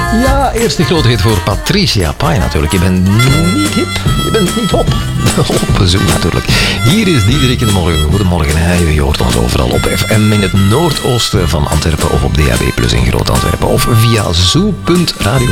Ja, eerst de grote hit voor Patricia Pai natuurlijk. Je bent niet hip, je bent niet hop. Op bezoek natuurlijk. Hier is Diederik in de morgen. Goedemorgen, hè. Je hoort ons overal op FM in het noordoosten van Antwerpen of op DAB+ in Groot-Antwerpen of via zoo.radio.